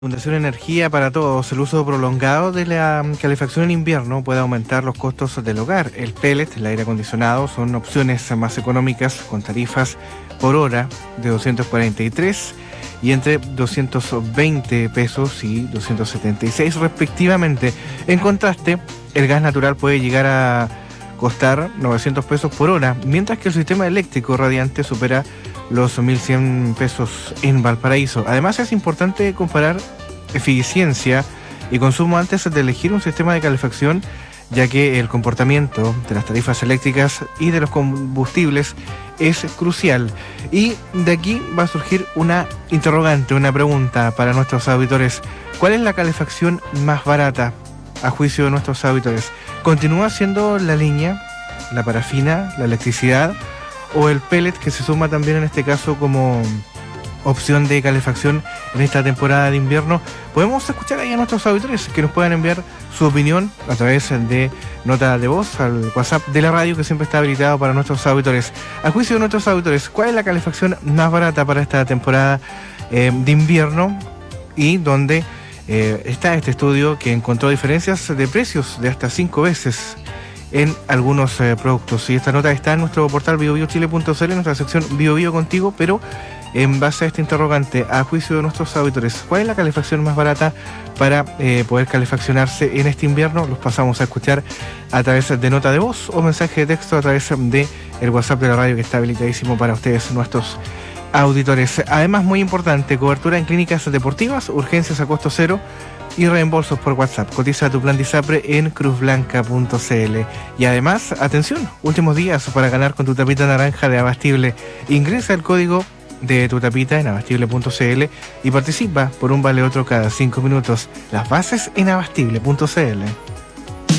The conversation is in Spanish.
Fundación Energía para Todos. El uso prolongado de la calefacción en invierno puede aumentar los costos del hogar. El pellet, el aire acondicionado, son opciones más económicas con tarifas por hora de 243 y entre 220 pesos y 276 respectivamente. En contraste, el gas natural puede llegar a costar 900 pesos por hora, mientras que el sistema eléctrico radiante supera los 1.100 pesos en Valparaíso. Además, es importante comparar eficiencia y consumo antes de elegir un sistema de calefacción, ya que el comportamiento de las tarifas eléctricas y de los combustibles es crucial. Y de aquí va a surgir una interrogante, una pregunta para nuestros auditores. ¿Cuál es la calefacción más barata a juicio de nuestros auditores? ¿Continúa siendo la leña, la parafina, la electricidad o el pellet, que se suma también en este caso como opción de calefacción en esta temporada de invierno? Podemos escuchar ahí a nuestros auditores que nos puedan enviar su opinión a través de nota de voz al WhatsApp de la radio, que siempre está habilitado para nuestros auditores. A juicio de nuestros auditores, ¿cuál es la calefacción más barata para esta temporada de invierno? Y donde está este estudio que encontró diferencias de precios de hasta 5 veces en algunos productos. Y esta nota está en nuestro portal biobiochile.cl, en nuestra sección Bio Bio Contigo, pero en base a este interrogante, a juicio de nuestros auditores, ¿cuál es la calefacción más barata para poder calefaccionarse en este invierno? Los pasamos a escuchar a través de nota de voz o mensaje de texto a través de el WhatsApp de la radio, que está habilitadísimo para ustedes, nuestros auditores. Además, muy importante, cobertura en clínicas deportivas, urgencias a costo cero y reembolsos por WhatsApp. Cotiza tu plan de ISAPRE en cruzblanca.cl. Y además, atención, últimos días para ganar con tu tapita naranja de Abastible. Ingresa el código de tu tapita en abastible.cl y participa por un vale otro cada 5 minutos. Las bases en abastible.cl.